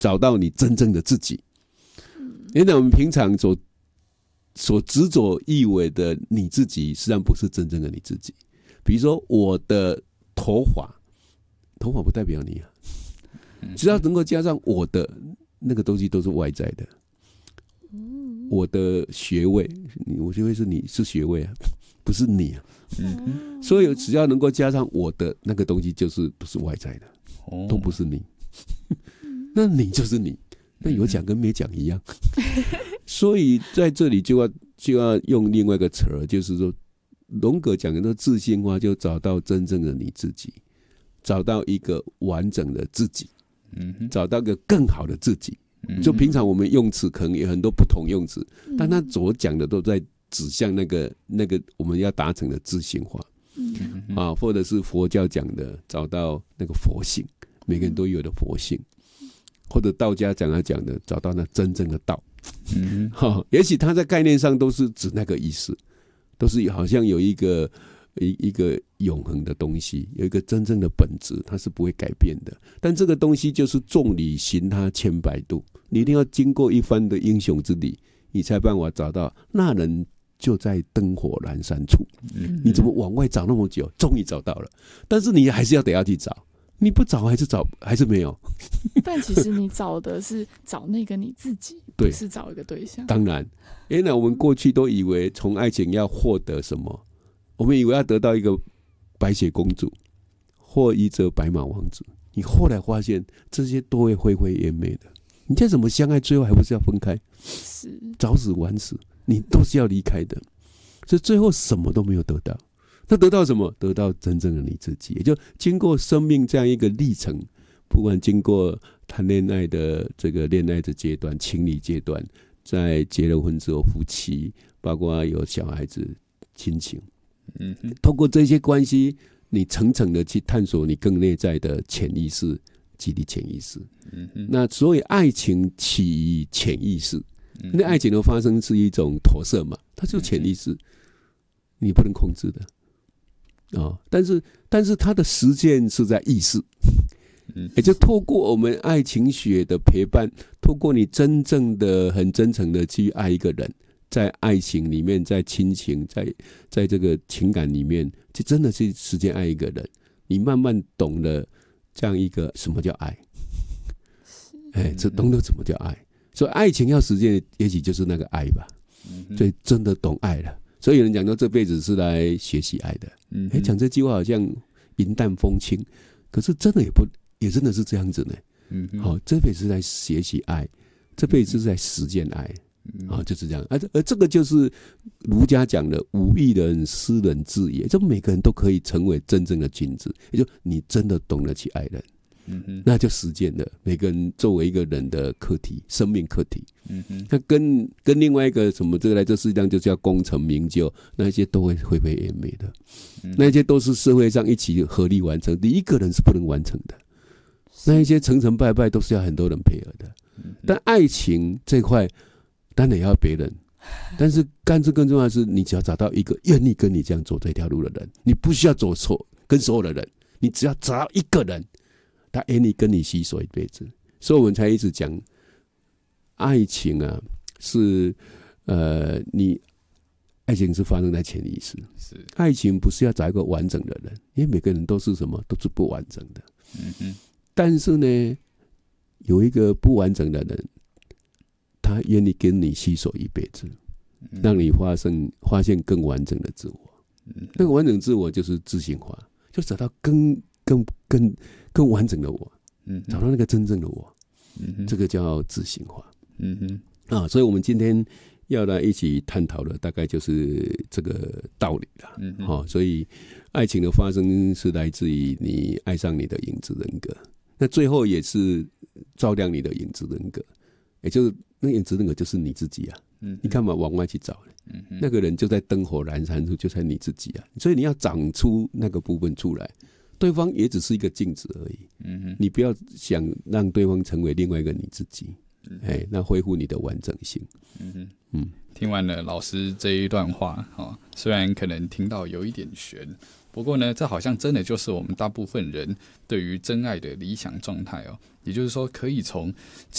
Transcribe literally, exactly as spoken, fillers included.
找到你真正的自己。因为我们平常所所执着以为的你自己，实际上不是真正的你自己。比如说我的头发，头发不代表你啊，只要能够加上我的那个东西，都是外在的。我的学位，我学位是你是学位啊，不是你啊。嗯，所以只要能够加上我的那个东西，就是都是外在的，都不是你。那你就是你，那有讲跟没讲一样。所以在这里就要就要用另外一个词儿，就是说，荣格讲的自信化，就找到真正的你自己，找到一个完整的自己，找到一个更好的自己。就平常我们用词可能有很多不同用词，但他所讲的都在指向那个那个我们要达成的自信化，啊，或者是佛教讲的找到那个佛性，每个人都有的佛性，或者道家讲他讲的找到那真正的道。嗯，好，也许他在概念上都是指那个意思，都是好像有一个一一个永恒的东西，有一个真正的本质，它是不会改变的。但这个东西就是众里寻他千百度，你一定要经过一番的英雄之旅，你才办法找到那人就在灯火阑珊处。你怎么往外找那么久，终于找到了，但是你还是要得要去找。你不找还是找还是没有。 但其实你找的是找那个你自己，不是找一个对象。 当然，因为我们过去都以为从爱情要获得什么，我们以为要得到一个白雪公主或一则白马王子，你后来发现这些都会灰灰烟灭的。你再怎么相爱，最后还不是要分开？ 是早死晚死，你都是要离开的，所以最后什么都没有得到。那得到什么？得到真正的你自己，也就经过生命这样一个历程，不管经过谈恋爱的这个恋爱的阶段、情侣阶段，在结了婚之后夫妻，包括有小孩子、亲情，嗯，透过这些关系，你层层的去探索你更内在的潜意识及你潜意识。嗯，那所以爱情起于潜意识，那爱情的发生是一种投射嘛，它就是潜意识，你不能控制的。哦，但是但是它的实践是在意识，也就透过我们爱情学的陪伴，透过你真正的很真诚的去爱一个人，在爱情里面，在亲情，在在这个情感里面，就真的是实践爱一个人，你慢慢懂了这样一个什么叫爱，哎，这懂得什么叫爱，所以爱情要实践，也许就是那个爱吧，所以真的懂爱了。所以有人讲说这辈子是来学习爱的，嗯，哎，讲这句话好像云淡风轻，可是真的也不也真的是这样子呢。嗯，好，这辈子是来学习爱，这辈子是在实践爱，啊，就是这样。而而这个就是儒家讲的无欲人斯人至也，就每个人都可以成为真正的君子，也就你真的懂得去爱人。嗯，那就实践了。每个人作为一个人的课题，生命课题，嗯，那跟跟另外一个什么这个来，这世界上就叫功成名就，那些都会灰飞烟灭的，嗯，那些都是社会上一起合力完成，你一个人是不能完成的。那一些成成败败都是要很多人配合的，嗯，但爱情这块当然也要别人，但是干这更重要的是，你只要找到一个愿意跟你这样走这条路的人，你不需要走错跟所有的人，你只要找到一个人。他愿意跟你携手一辈子，所以我们才一直讲，爱情啊，是呃，你爱情是发生在潜意识，是爱情不是要找一个完整的人，因为每个人都是什么，都是不完整的。嗯哼，但是呢，有一个不完整的人，他愿意跟你携手一辈子，让你发生发现更完整的自我。嗯，那个完整自我就是自信化，就找到更更更。更完整的我，嗯，找到那个真正的我，嗯，这个叫自信化，嗯哼，啊，所以我们今天要来一起探讨的大概就是这个道理了，嗯，好，所以爱情的发生是来自于你爱上你的影子人格，那最后也是照亮你的影子人格，也就是那影子人格就是你自己啊，嗯，你干嘛往外去找呢？嗯，那个人就在灯火阑珊处，就在你自己啊，所以你要长出那个部分出来。对方也只是一个镜子而已，嗯，你不要想让对方成为另外一个你自己，嗯，哎，那恢复你的完整性。嗯嗯，听完了老师这一段话，哦，虽然可能听到有一点悬，不过呢，这好像真的就是我们大部分人对于真爱的理想状态哦。也就是说，可以从